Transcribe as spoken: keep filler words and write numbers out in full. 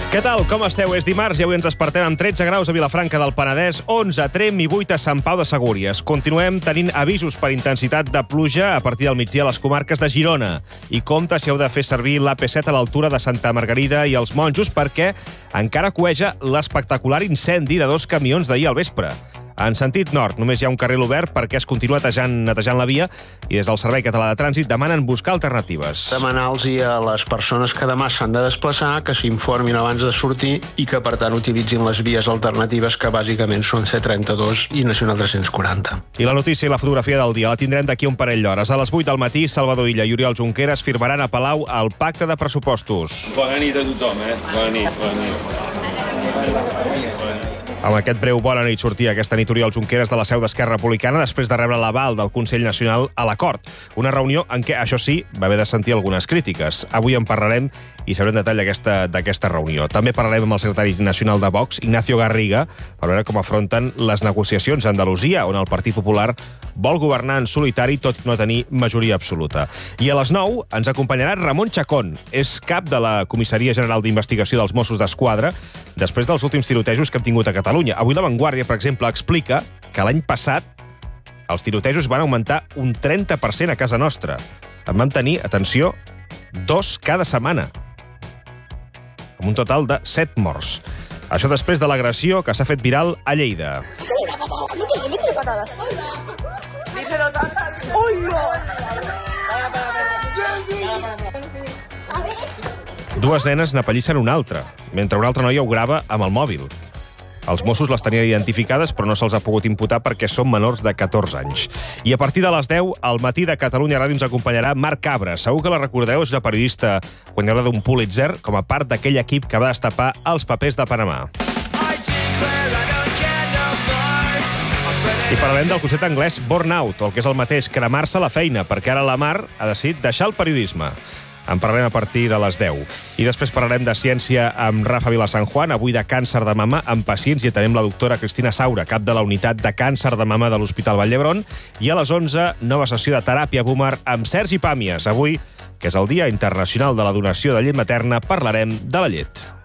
Què tal? Com esteu? És dimarts i avui ens despertem amb tretze graus a Vilafranca del Penedès, onze a Tremp i vuit a Sant Pau de Segúries. Continuem tenint avisos per intensitat de pluja a partir del migdia a les comarques de Girona. I compte si heu de fer servir l'A P set a l'altura de Santa Margarida i els Monjos perquè encara cueja l'espectacular incendi de dos camions d'ahir al vespre. En sentit nord, només hi ha un carril obert perquè es continua netejant, netejant la via i des del Servei Català de Trànsit demanen buscar alternatives. Demanar-los a les persones que demà s'han de desplaçar que s'informin abans de sortir i que, per tant, utilitzin les vies alternatives que bàsicament són C trenta-dos i Nacional tres-cents quaranta. I la notícia i la fotografia del dia la tindrem d'aquí un parell d'hores. A les vuit del matí, Salvador Illa i Oriol Junqueras firmaran a Palau el pacte de pressupostos. Bona nit a tothom, eh? Bona nit, bona nit. Amb aquest breu bona nit sortia aquesta nit Oriol Junqueras de la seu d'Esquerra Republicana després de rebre l'aval del Consell Nacional a l'acord. Una reunió en què, això sí, va haver de sentir algunes crítiques. Avui en parlarem i sabrem detall d'aquesta reunió. També parlarem amb el secretari nacional de Vox, Ignacio Garriga, per veure com afronten les negociacions a Andalusia, on el Partit Popular vol governar en solitari tot i no tenir majoria absoluta. I a les nou ens acompanyarà Ramon Chacón. És cap de la Comissaria General d'Investigació dels Mossos d'Esquadra després dels últims tirotejos que hem tingut a Catalunya. Avui La Vanguardia, per exemple, explica que l'any passat els tirotejos van augmentar un trenta per cent a casa nostra. En vam tenir, atenció, dos cada setmana, amb un total de set morts. Això després de l'agressió que s'ha fet viral a Lleida. Métele patadas, métele, métele patadas. Díselo tantas. ¡Uy, no! Dues nenes n'apallissen una altra, mentre una altra noia ho grava amb el mòbil. Els Mossos les tenien identificades, però no se'ls ha pogut imputar perquè són menors de catorze anys. I a partir de les deu, al matí de Catalunya Ràdio ens acompanyarà Marc Cabra. Segur que la recordeu, és una periodista guanyadora d'un Pulitzer com a part d'aquell equip que va destapar els papers de Panamà. I parlarem del concepte anglès burnout, o el que és el mateix, cremar-se a la feina, perquè ara la Mar ha decidit deixar el periodisme. En parlarem a partir de les deu. I després parlarem de ciència amb Rafa Vilasanjuan, avui de càncer de mama amb pacients, i atenem la doctora Cristina Saura, cap de la unitat de càncer de mama de l'Hospital Vall d'Hebron. I a les onze, nova sessió de teràpia boomer amb Sergi Pàmies. Avui, que és el Dia Internacional de la Donació de Llet Materna, parlarem de la llet.